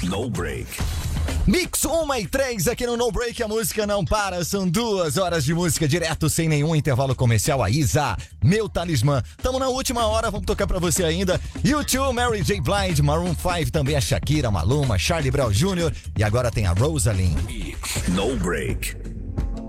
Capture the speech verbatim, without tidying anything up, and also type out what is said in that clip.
No Break. Mix uma e três aqui no No Break, a música não para, são duas horas de música direto, sem nenhum intervalo comercial. A Isa, meu talismã. Tamo na última hora, vamos tocar pra você ainda. U dois, Mary J. Blige, Maroon cinco, também a Shakira, Maluma, Charlie Brown Júnior e agora tem a Rosaline. No Break.